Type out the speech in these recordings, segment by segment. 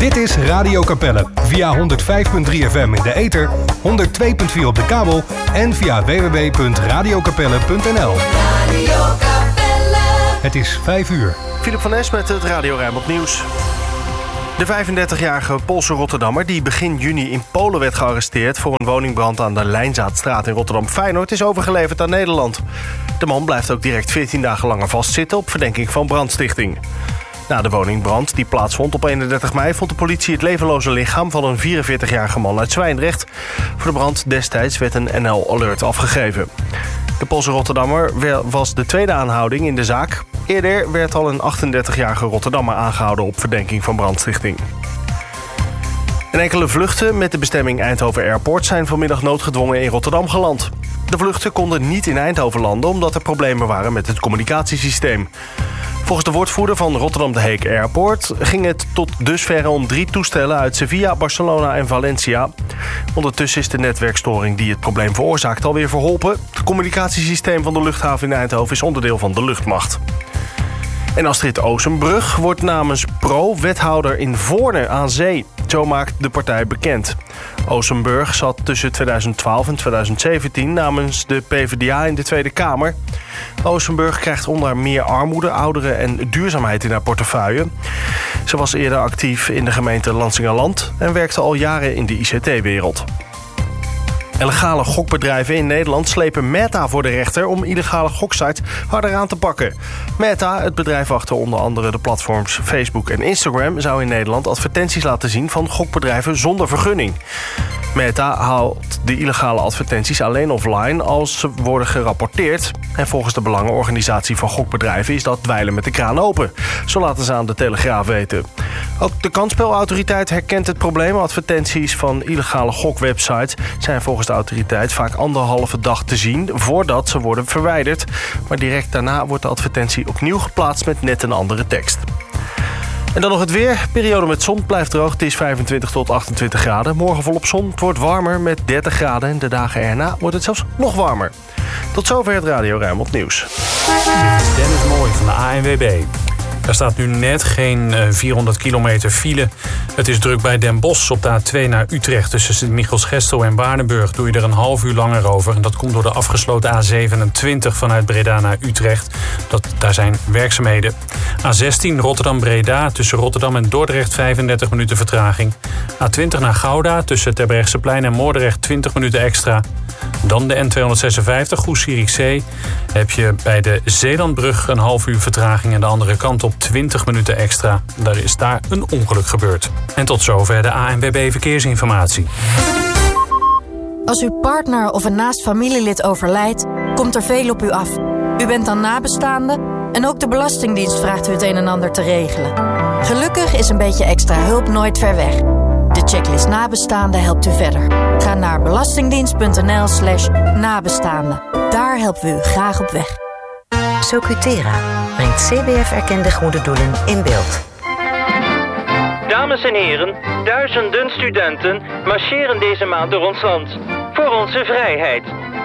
Dit is Radio Capelle via 105.3 FM in de ether, 102.4 op de kabel en via www.radiocapelle.nl. Het is 5 uur. Philip van Es met het Radio Rijnmond Nieuws. De 35-jarige Poolse Rotterdammer die begin juni in Polen werd gearresteerd voor een woningbrand aan de Lijnzaadstraat in Rotterdam-Feyenoord is overgeleverd aan Nederland. De man blijft ook direct 14 dagen langer vastzitten op verdenking van brandstichting. Na de woningbrand die plaatsvond op 31 mei vond de politie het levenloze lichaam van een 44-jarige man uit Zwijndrecht. Voor de brand destijds werd een NL-alert afgegeven. De Poolse Rotterdammer was de tweede aanhouding in de zaak. Eerder werd al een 38-jarige Rotterdammer aangehouden op verdenking van brandstichting. En enkele vluchten met de bestemming Eindhoven Airport zijn vanmiddag noodgedwongen in Rotterdam geland. De vluchten konden niet in Eindhoven landen omdat er problemen waren met het communicatiesysteem. Volgens de woordvoerder van Rotterdam de Heek Airport ging het tot dusverre om 3 toestellen uit Sevilla, Barcelona en Valencia. Ondertussen is de netwerkstoring die het probleem veroorzaakt alweer verholpen. Het communicatiesysteem van de luchthaven in Eindhoven is onderdeel van de luchtmacht. En Astrid Oosenbrug wordt namens Pro wethouder in Voorne aan Zee. Zo maakt de partij bekend. Oosenburg zat tussen 2012 en 2017 namens de PvdA in de Tweede Kamer. Oosenburg krijgt onder meer armoede, ouderen en duurzaamheid in haar portefeuille. Ze was eerder actief in de gemeente Lansingerland en werkte al jaren in de ICT-wereld. En legale gokbedrijven in Nederland slepen Meta voor de rechter om illegale goksites harder aan te pakken. Meta, het bedrijf achter onder andere de platforms Facebook en Instagram, zou in Nederland advertenties laten zien van gokbedrijven zonder vergunning. Meta haalt de illegale advertenties alleen offline als ze worden gerapporteerd. En volgens de Belangenorganisatie van Gokbedrijven is dat dweilen met de kraan open. Zo laten ze aan de Telegraaf weten. Ook de kansspelautoriteit herkent het probleem. Advertenties van illegale gokwebsites zijn volgens de autoriteit vaak 1,5 dag te zien voordat ze worden verwijderd. Maar direct daarna wordt de advertentie opnieuw geplaatst met net een andere tekst. En dan nog het weer. Periode met zon, blijft droog. Het is 25 tot 28 graden. Morgen volop zon. Het wordt warmer met 30 graden. En de dagen erna wordt het zelfs nog warmer. Tot zover het Radio Rijnmond Nieuws. Dit is Dennis Mooij van de ANWB. Er staat nu net geen 400 kilometer file. Het is druk bij Den Bosch op de A2 naar Utrecht. Tussen Sint-Michielsgestel en Waardenburg doe je er een half uur langer over. En dat komt door de afgesloten A27 vanuit Breda naar Utrecht. Daar zijn werkzaamheden. A16 Rotterdam-Breda tussen Rotterdam en Dordrecht 35 minuten vertraging. A20 naar Gouda tussen Terbrechtseplein en Moordrecht 20 minuten extra. Dan de N256 Goes-Zierikzee. Heb je bij de Zeelandbrug een half uur vertraging en de andere kant op 20 minuten extra. Er is daar een ongeluk gebeurd. En tot zover de ANWB Verkeersinformatie. Als uw partner of een naast familielid overlijdt, komt er veel op u af. U bent dan nabestaande en ook de Belastingdienst vraagt u het een en ander te regelen. Gelukkig is een beetje extra hulp nooit ver weg. De checklist nabestaanden helpt u verder. Ga naar belastingdienst.nl/nabestaanden. Daar helpen we u graag op weg. Socutera brengt CBF-erkende goede doelen in beeld. Dames en heren, duizenden studenten marcheren deze maand door ons land. Voor onze vrijheid.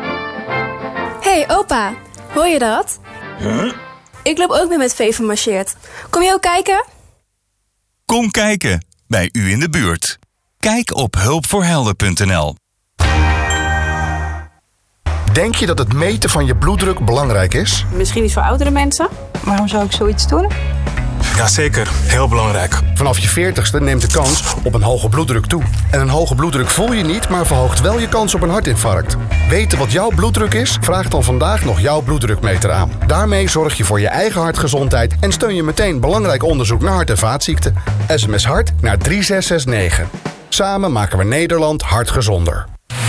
Hey opa, hoor je dat? Huh? Ik loop ook mee met Veven marcheert. Kom je ook kijken? Kom kijken, bij u in de buurt. Kijk op hulpvoorhelden.nl. Denk je dat het meten van je bloeddruk belangrijk is? Misschien iets voor oudere mensen. Waarom zou ik zoiets doen? Jazeker, heel belangrijk. Vanaf je 40ste neemt de kans op een hoge bloeddruk toe. En een hoge bloeddruk voel je niet, maar verhoogt wel je kans op een hartinfarct. Weten wat jouw bloeddruk is? Vraag dan vandaag nog jouw bloeddrukmeter aan. Daarmee zorg je voor je eigen hartgezondheid en steun je meteen belangrijk onderzoek naar hart- en vaatziekten. SMS hart naar 3669. Samen maken we Nederland hartgezonder.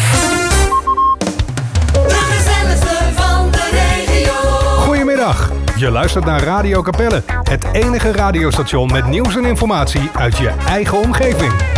Goedemiddag. Je luistert naar Radio Capelle, het enige radiostation met nieuws en informatie uit je eigen omgeving.